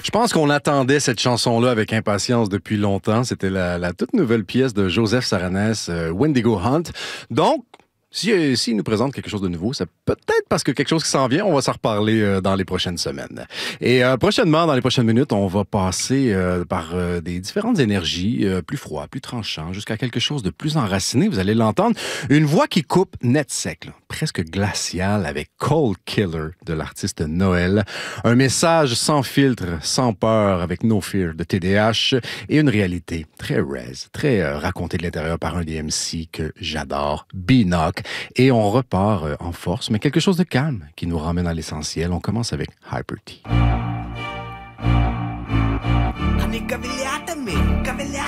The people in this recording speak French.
Je pense qu'on attendait cette chanson-là avec impatience depuis longtemps. C'était la toute nouvelle pièce de Joseph Saranes, Wendigo Hunt. Donc, s'il nous présente quelque chose de nouveau, c'est peut-être parce que quelque chose qui s'en vient, on va s'en reparler dans les prochaines semaines. Et prochainement, dans les prochaines minutes, on va passer par des différentes énergies, plus froid, plus tranchant, jusqu'à quelque chose de plus enraciné. Vous allez l'entendre. Une voix qui coupe net sec, là, presque glaciale, avec Cold Killer de l'artiste Noël. Un message sans filtre, sans peur, avec No Fear de TDH. Et une réalité très res, très racontée de l'intérieur par un des MC que j'adore, B-Knock. Et on repart en force, mais quelque chose de calme qui nous ramène à l'essentiel. On commence avec Hyper T.